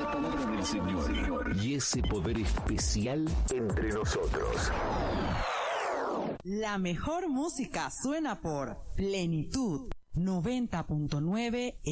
la palabra del Señor y ese poder especial entre nosotros. La mejor música suena por Plenitud 90.9